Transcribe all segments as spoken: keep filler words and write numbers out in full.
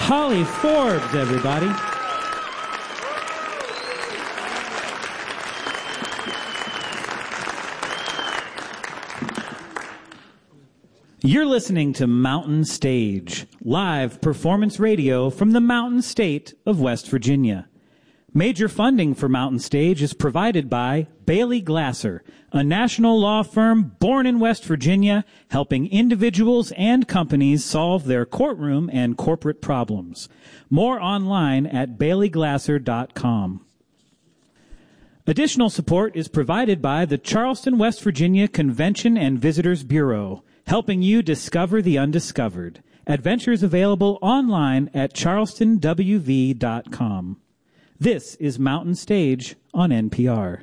Holly Forbes, everybody. You're listening to Mountain Stage, live performance radio from the Mountain State of West Virginia. Major funding for Mountain Stage is provided by Bailey Glasser, a national law firm born in West Virginia, helping individuals and companies solve their courtroom and corporate problems. More online at bailey glasser dot com. Additional support is provided by the Charleston, West Virginia Convention and Visitors Bureau, helping you discover the undiscovered. Adventures available online at charleston w v dot com. This is Mountain Stage on N P R.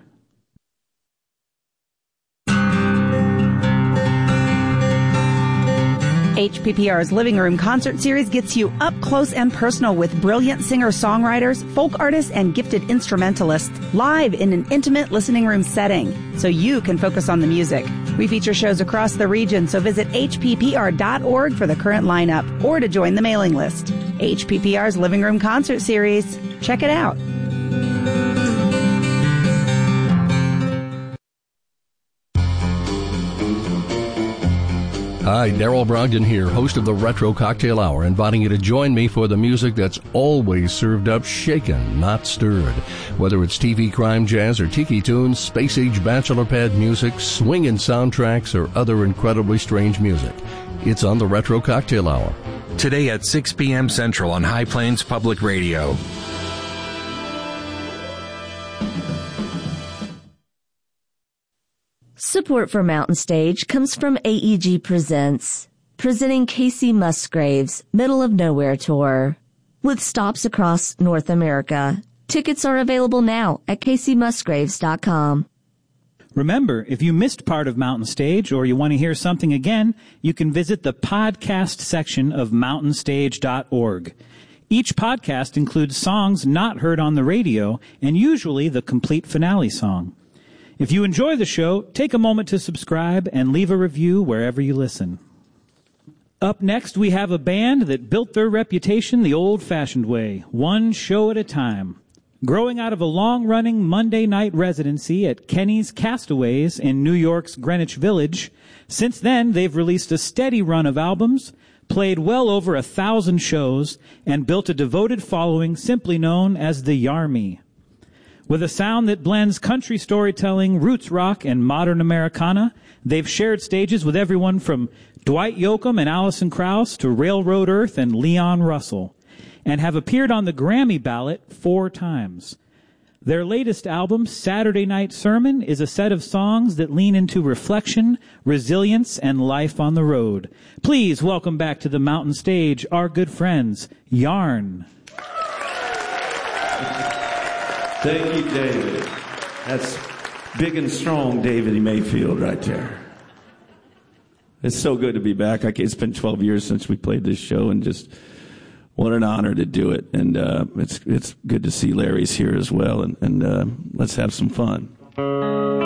H P P R's Living Room Concert Series gets you up close and personal with brilliant singer-songwriters, folk artists, and gifted instrumentalists live in an intimate listening room setting so you can focus on the music. We feature shows across the region, so visit h p p r dot org for the current lineup or to join the mailing list. H P P R's Living Room Concert Series. Check it out. Hi, Daryl Brogdon here, host of the Retro Cocktail Hour, inviting you to join me for the music that's always served up shaken, not stirred. Whether it's T V crime jazz or tiki tunes, space-age bachelor pad music, swinging soundtracks, or other incredibly strange music, it's on the Retro Cocktail Hour. Today at six p.m. Central on High Plains Public Radio. Support for Mountain Stage comes from A E G Presents, presenting Casey Musgrave's Middle of Nowhere Tour, with stops across North America. Tickets are available now at casey musgraves dot com. Remember, if you missed part of Mountain Stage or you want to hear something again, you can visit the podcast section of mountain stage dot org. Each podcast includes songs not heard on the radio and usually the complete finale song. If you enjoy the show, take a moment to subscribe and leave a review wherever you listen. Up next, we have a band that built their reputation the old-fashioned way, one show at a time. Growing out of a long-running Monday night residency at Kenny's Castaways in New York's Greenwich Village, since then they've released a steady run of albums, played well over a thousand shows, and built a devoted following simply known as the Yarmy. With a sound that blends country storytelling, roots rock, and modern Americana, they've shared stages with everyone from Dwight Yoakam and Alison Krauss to Railroad Earth and Leon Russell, and have appeared on the Grammy ballot four times. Their latest album, Saturday Night Sermon, is a set of songs that lean into reflection, resilience, and life on the road. Please welcome back to the Mountain Stage our good friends, Yarn. Thank you, David. That's big and strong David E. Mayfield right there. It's so good to be back. It's been twelve years since we played this show, and just what an honor to do it. And uh, it's it's good to see Larry's here as well, and, and uh, let's have some fun.